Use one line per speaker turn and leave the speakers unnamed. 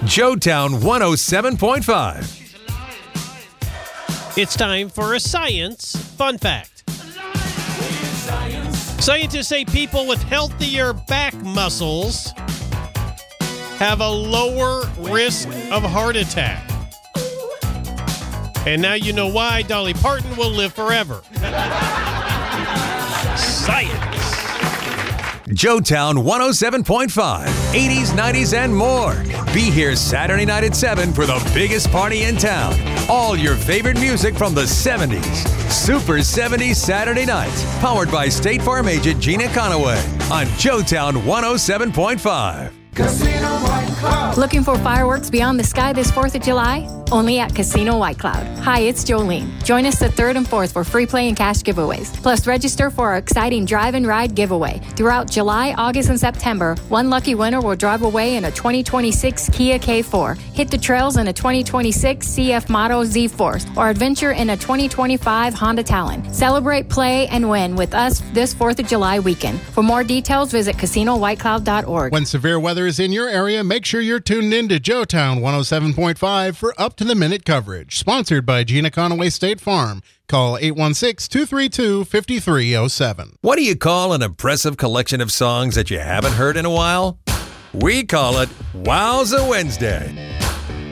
Joetown 107.5.
It's time for a science fun fact. Scientists say people with healthier back muscles have a lower risk of heart attack. And now you know why Dolly Parton will live forever. Science.
Joetown 107.5, 80s, 90s, and more. Be here Saturday night at 7 for the biggest party in town. All your favorite music from the 70s. Super 70s Saturday nights. Powered by State Farm agent Gina Conaway on Joetown 107.5.
Casino White Cloud.
Looking for fireworks beyond the sky this 4th of July? Only at Casino White Cloud. Hi, it's Jolene. Join us the 3rd and 4th for free play and cash giveaways. Plus, register for our exciting drive and ride giveaway. Throughout July, August, and September, one lucky winner will drive away in a 2026 Kia K4, hit the trails in a 2026 CF Motto Z-Force, or adventure in a 2025 Honda Talon. Celebrate, play, and win with us this 4th of July weekend. For more details, visit CasinoWhiteCloud.org.
When severe weather is in your area, make sure you're tuned in to Joetown 107.5 for up-to-the-minute coverage. Sponsored by Gina Conaway State Farm. Call 816-232-5307.
What do you call an impressive collection of songs that you haven't heard in a while? We call it Wowza Wednesday.